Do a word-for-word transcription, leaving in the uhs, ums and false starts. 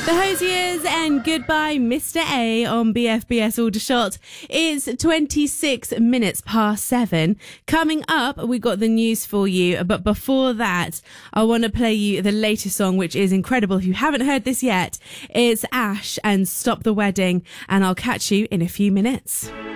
The Hosiers and Goodbye Mister A on B F B S Aldershot. It's twenty-six minutes past seven. Coming up, we got the news for you. But before that, I want to play you the latest song, which is incredible. If you haven't heard this yet, it's Ash and Stop the Wedding. And I'll catch you in a few minutes.